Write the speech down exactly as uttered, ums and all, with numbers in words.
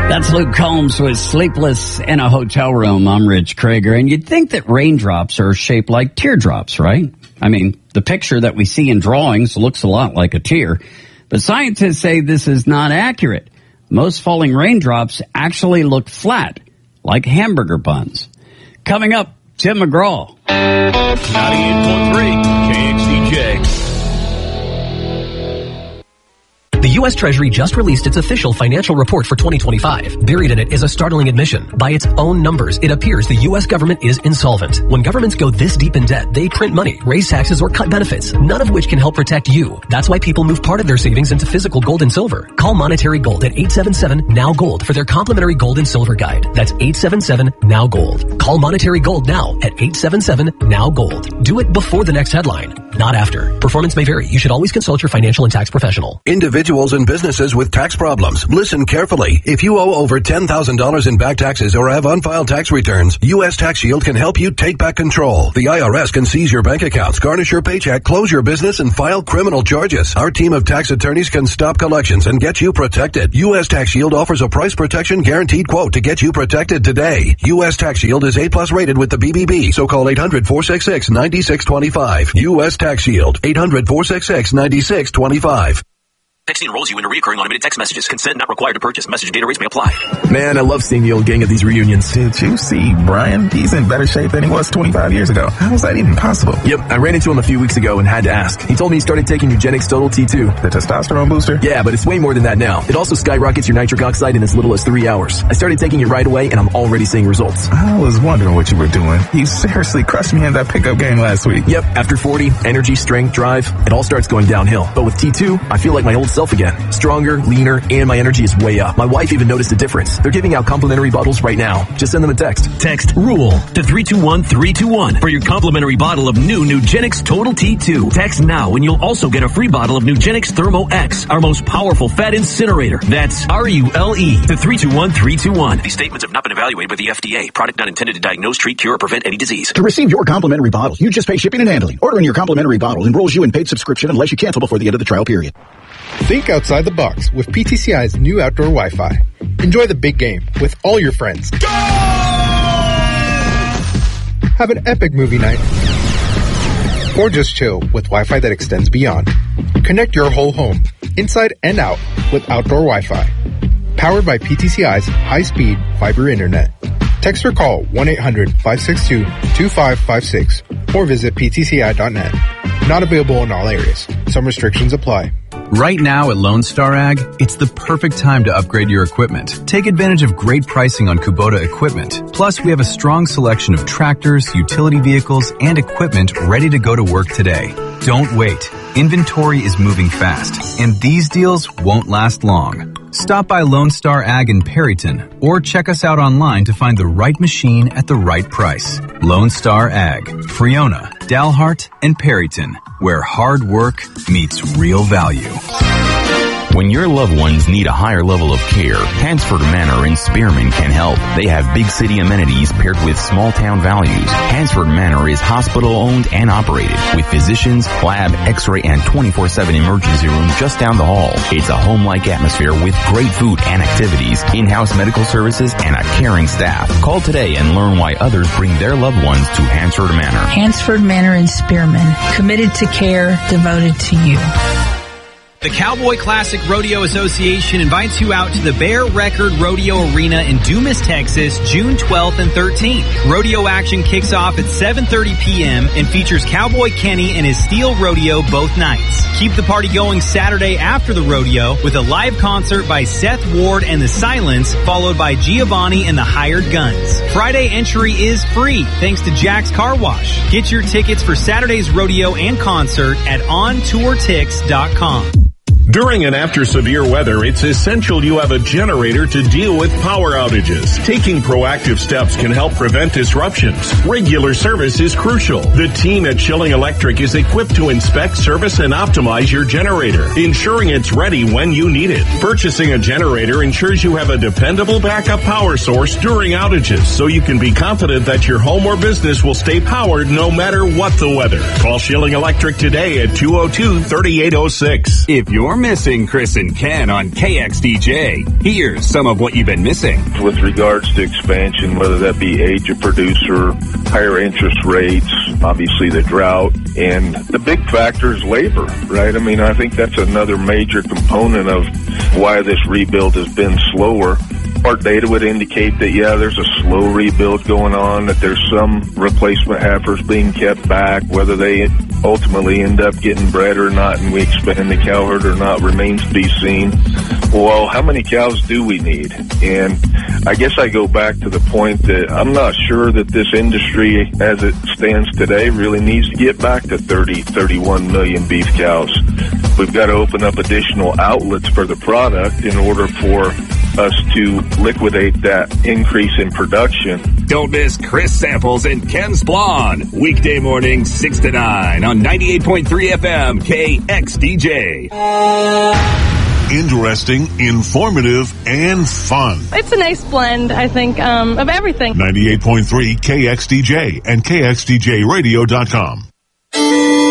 That's Luke Combs with Sleepless in a Hotel Room. I'm Rich Krager, and you'd think that raindrops are shaped like teardrops, right? I mean, the picture that we see in drawings looks a lot like a tear, but scientists say this is not accurate. Most falling raindrops actually look flat, like hamburger buns. Coming up, Tim McGraw. ninety-eight point three K X D J. The U S Treasury just released its official financial report for twenty twenty-five. Buried in it is a startling admission. By its own numbers, it appears the U S government is insolvent. When governments go this deep in debt, they print money, raise taxes, or cut benefits, none of which can help protect you. That's why people move part of their savings into physical gold and silver. Call Monetary Gold at eight seven seven, N O W, GOLD for their complimentary gold and silver guide. That's eight seven seven, N O W, GOLD. Call Monetary Gold now at eight seven seven, N O W, GOLD. Do it before the next headline, not after. Performance may vary. You should always consult your financial and tax professional. Individuals and businesses with tax problems, listen carefully. If you owe over ten thousand dollars in back taxes or have unfiled tax returns, U S Tax Shield can help you take back control. The I R S can seize your bank accounts, garnish your paycheck, close your business, and file criminal charges. Our team of tax attorneys can stop collections and get you protected. U S Tax Shield offers a price protection guaranteed quote to get you protected today. U S Tax Shield is A plus rated with the B B B, so call eight hundred, four six six, nine six two five. U S Tax Shield, eight hundred, four six six, nine six two five. Texting enrolls you into recurring automated text messages. Consent not required to purchase. Message data rates may apply. Man, I love seeing the old gang at these reunions. Did you see Brian? He's in better shape than he was twenty-five years ago. How is that even possible? Yep, I ran into him a few weeks ago and had to ask. He told me he started taking Nugenix Total T two. The testosterone booster? Yeah, but it's way more than that now. It also skyrockets your nitric oxide in as little as three hours. I started taking it right away and I'm already seeing results. I was wondering what you were doing. You seriously crushed me in that pickup game last week. Yep, after forty, energy, strength, drive, it all starts going downhill. But with T two, I feel like my old self again. Strong, leaner, and my energy is way up. My wife even noticed a difference. They're giving out complimentary bottles right now. Just send them a text. Text RULE to three two one three two one for your complimentary bottle of new Nugenix Total T two. Text now and you'll also get a free bottle of Nugenix Thermo X, our most powerful fat incinerator. That's R U L E to three two one three two one. These statements have not been evaluated by the F D A. Product not intended to diagnose, treat, cure, or prevent any disease. To receive your complimentary bottle, you just pay shipping and handling. Ordering your complimentary bottle enrolls you in paid subscription unless you cancel before the end of the trial period. Think outside the box with P T C I's new outdoor Wi-Fi. Enjoy the big game with all your friends. Go! Have an epic movie night. Or just chill with Wi-Fi that extends beyond. Connect your whole home, inside and out, with outdoor Wi-Fi. Powered by P T C I's high-speed fiber internet. Text or call one eight hundred, five six two, two five five six or visit P T C I dot net. Not available in all areas. Some restrictions apply. Right now at Lone Star Ag, it's the perfect time to upgrade your equipment. Take advantage of great pricing on Kubota equipment. Plus, we have a strong selection of tractors, utility vehicles, and equipment ready to go to work today. Don't wait. Inventory is moving fast, and these deals won't last long. Stop by Lone Star Ag in Perryton, or check us out online to find the right machine at the right price. Lone Star Ag, Friona, Dalhart, and Perryton, where hard work meets real value. When your loved ones need a higher level of care, Hansford Manor in Spearman can help. They have big city amenities paired with small town values. Hansford Manor is hospital owned and operated with physicians, lab, x-ray, and twenty-four seven emergency room just down the hall. It's a home-like atmosphere with great food and activities, in-house medical services, and a caring staff. Call today and learn why others bring their loved ones to Hansford Manor. Hansford Manor in Spearman, committed to care, devoted to you. The Cowboy Classic Rodeo Association invites you out to the Bear Record Rodeo Arena in Dumas, Texas, June twelfth and thirteenth. Rodeo action kicks off at seven thirty p.m. and features Cowboy Kenny and his steel rodeo both nights. Keep the party going Saturday after the rodeo with a live concert by Seth Ward and the Silence, followed by Giovanni and the Hired Guns. Friday entry is free thanks to Jack's Car Wash. Get your tickets for Saturday's rodeo and concert at on tour tix dot com. During and after severe weather, it's essential you have a generator to deal with power outages. Taking proactive steps can help prevent disruptions. Regular service is crucial. The team at Schilling Electric is equipped to inspect, service, and optimize your generator, ensuring it's ready when you need it. Purchasing a generator ensures you have a dependable backup power source during outages, so you can be confident that your home or business will stay powered no matter what the weather. Call Schilling Electric today at two oh two, three eight oh six. If you're missing Chris and Ken on K X D J. Here's some of what you've been missing. With regards to expansion, whether that be age of producer, higher interest rates, obviously the drought, and the big factor is labor, right? I mean, I think that's another major component of why this rebuild has been slower. Our data would indicate that, yeah, there's a slow rebuild going on, that there's some replacement heifers being kept back, whether they ultimately end up getting bred or not, and we expand the cow herd or not remains to be seen. Well, how many cows do we need? And I guess I go back to the point that I'm not sure that this industry, as it stands today, really needs to get back to thirty, thirty-one million beef cows. We've got to open up additional outlets for the product in order for us to liquidate that increase in production. Don't miss Chris Samples and Ken Splon. Weekday morning, six to nine on ninety-eight point three F M K X D J. Interesting, informative, and fun. It's a nice blend, I think, um, of everything. ninety-eight point three K X D J and K X D J radio dot com.